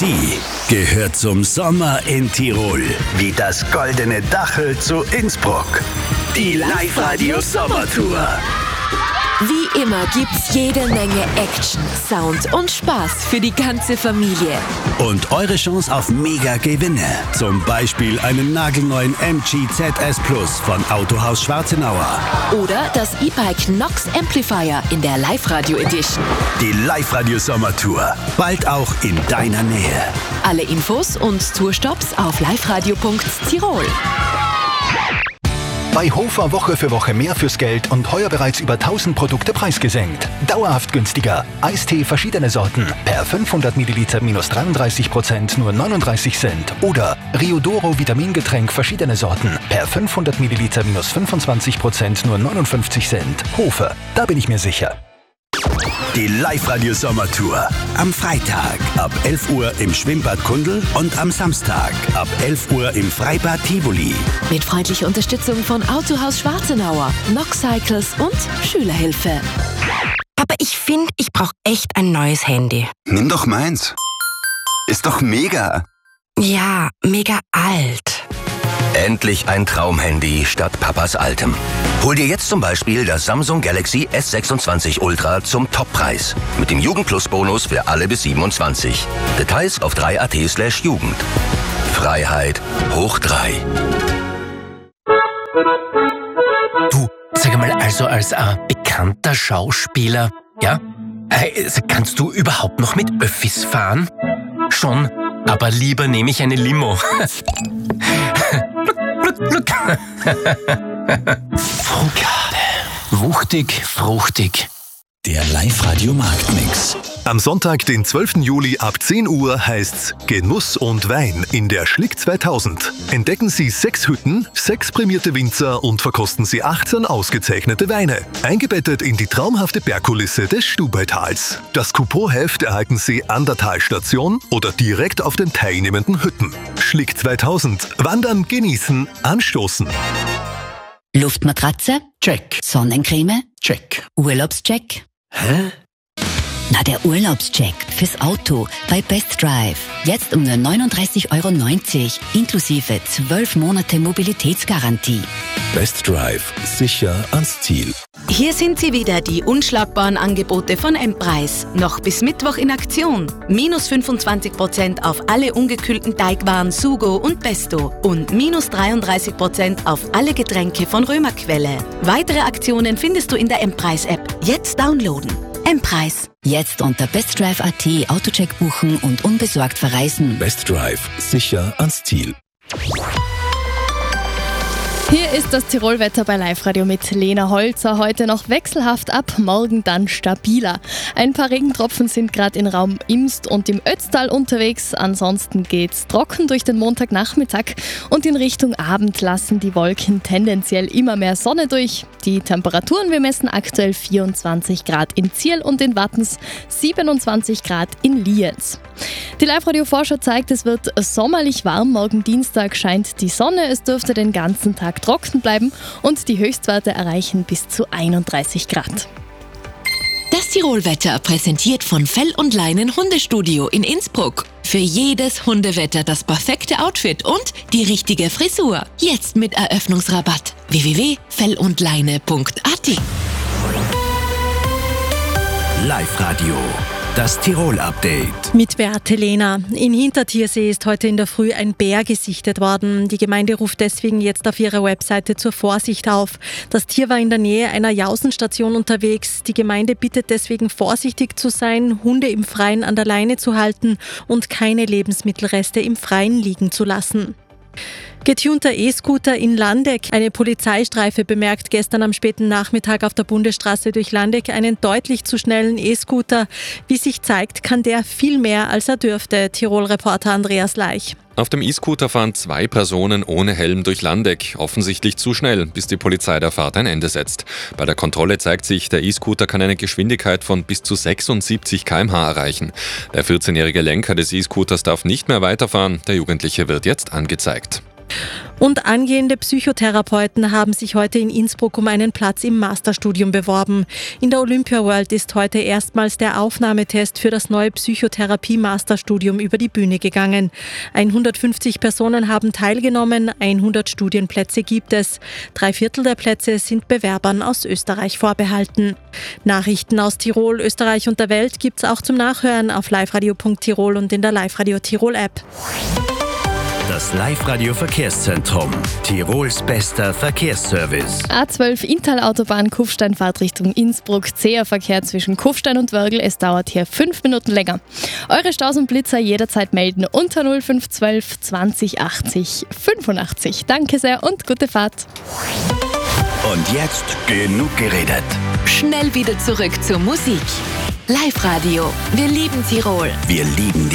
Sie gehört zum Sommer in Tirol, wie das goldene Dachel zu Innsbruck. Die Live-Radio Sommertour. Wie immer gibt's jede Menge Action, Sound und Spaß für die ganze Familie. Und eure Chance auf Mega-Gewinne. Zum Beispiel einen nagelneuen MG ZS Plus von Autohaus Schwarzenauer. Oder das E-Bike Nox Amplifier in der Live-Radio Edition. Die Live-Radio Sommertour. Bald auch in deiner Nähe. Alle Infos und Tourstops auf liveradio.tirol. Bei Hofer Woche für Woche mehr fürs Geld und heuer bereits über 1000 Produkte preisgesenkt. Dauerhaft günstiger. Eistee verschiedene Sorten. Per 500 Milliliter minus 33% nur 39 Cent. Oder Riodoro Vitamingetränk verschiedene Sorten. Per 500 Milliliter minus 25% nur 59 Cent. Hofer, da bin ich mir sicher. Die Live-Radio Sommertour. Am Freitag ab 11 Uhr im Schwimmbad Kundl und am Samstag ab 11 Uhr im Freibad Tivoli. Mit freundlicher Unterstützung von Autohaus Schwarzenauer, Nox Cycles und Schülerhilfe. Aber ich finde, ich brauche echt ein neues Handy. Nimm doch meins. Ist doch mega. Ja, mega alt. Endlich ein Traumhandy statt Papas altem. Hol dir jetzt zum Beispiel das Samsung Galaxy S26 Ultra zum Toppreis. Mit dem Jugend-Plus-Bonus für alle bis 27. Details auf 3.at/Jugend. Freiheit hoch 3. Du, sag mal, also als bekannter Schauspieler, ja? Kannst du überhaupt noch mit Öffis fahren? Schon, aber lieber nehme ich eine Limo. Frugal. Wuchtig, fruchtig. Der Live-Radio Marktmix. Am Sonntag, den 12. Juli ab 10 Uhr heißt's Genuss und Wein in der Schlick 2000. Entdecken Sie 6 Hütten, 6 prämierte Winzer und verkosten Sie 18 ausgezeichnete Weine. Eingebettet in die traumhafte Bergkulisse des Stubaitals. Das Couponheft erhalten Sie an der Talstation oder direkt auf den teilnehmenden Hütten. Schlick 2000. Wandern, genießen, anstoßen. Luftmatratze? Check. Sonnencreme? Check. Urlaubscheck? Hä? Na, der Urlaubscheck fürs Auto bei Best Drive. Jetzt um nur 39,90 € inklusive 12 Monate Mobilitätsgarantie. Best Drive. Sicher ans Ziel. Hier sind sie wieder, die unschlagbaren Angebote von M-Preis. Noch bis Mittwoch in Aktion. Minus 25% auf alle ungekühlten Teigwaren Sugo und Pesto. Und minus 33% auf alle Getränke von Römerquelle. Weitere Aktionen findest du in der M-Preis-App. Jetzt downloaden. M-Preis. Jetzt unter bestdrive.at Autocheck buchen und unbesorgt verreisen. Best Drive. Sicher ans Ziel. Hier ist das Tirolwetter bei Live-Radio mit Lena Holzer. Heute noch wechselhaft, ab morgen dann stabiler. Ein paar Regentropfen sind gerade im Raum Imst und im Ötztal unterwegs. Ansonsten geht's trocken durch den Montagnachmittag und in Richtung Abend lassen die Wolken tendenziell immer mehr Sonne durch. Die Temperaturen, wir messen aktuell 24 Grad in Zierl und in Wattens, 27 Grad in Lienz. Die Live-Radio-Vorschau zeigt, es wird sommerlich warm. Morgen Dienstag scheint die Sonne, es dürfte den ganzen Tag trocken bleiben und die Höchstwerte erreichen bis zu 31 Grad. Das Tirolwetter präsentiert von Fell und Leinen Hundestudio in Innsbruck. Für jedes Hundewetter das perfekte Outfit und die richtige Frisur. Jetzt mit Eröffnungsrabatt. www.fellundleine.at. Live-Radio. Das Tirol-Update. Mit Beate Lehner. In Hintertiersee ist heute in der Früh ein Bär gesichtet worden. Die Gemeinde ruft deswegen jetzt auf ihrer Webseite zur Vorsicht auf. Das Tier war in der Nähe einer Jausenstation unterwegs. Die Gemeinde bittet deswegen vorsichtig zu sein, Hunde im Freien an der Leine zu halten und keine Lebensmittelreste im Freien liegen zu lassen. Getunter E-Scooter in Landeck. Eine Polizeistreife bemerkt gestern am späten Nachmittag auf der Bundesstraße durch Landeck einen deutlich zu schnellen E-Scooter. Wie sich zeigt, kann der viel mehr, als er dürfte. Tirol-Reporter Andreas Leich. Auf dem E-Scooter fahren 2 Personen ohne Helm durch Landeck. Offensichtlich zu schnell, bis die Polizei der Fahrt ein Ende setzt. Bei der Kontrolle zeigt sich, der E-Scooter kann eine Geschwindigkeit von bis zu 76 km/h erreichen. Der 14-jährige Lenker des E-Scooters darf nicht mehr weiterfahren. Der Jugendliche wird jetzt angezeigt. Und angehende Psychotherapeuten haben sich heute in Innsbruck um einen Platz im Masterstudium beworben. In der Olympia World ist heute erstmals der Aufnahmetest für das neue Psychotherapie-Masterstudium über die Bühne gegangen. 150 Personen haben teilgenommen, 100 Studienplätze gibt es. 3/4 der Plätze sind Bewerbern aus Österreich vorbehalten. Nachrichten aus Tirol, Österreich und der Welt gibt's auch zum Nachhören auf liveradio.tirol und in der Live-Radio Tirol App. Das Live-Radio Verkehrszentrum. Tirols bester Verkehrsservice. A12 Inntal-Autobahn Kufstein Fahrtrichtung Innsbruck. Zäher Verkehr zwischen Kufstein und Wörgl. Es dauert hier 5 Minuten länger. Eure Staus und Blitzer jederzeit melden unter 0512 20 80 85. Danke sehr und gute Fahrt. Und jetzt genug geredet. Schnell wieder zurück zur Musik. Live-Radio. Wir lieben Tirol. Wir lieben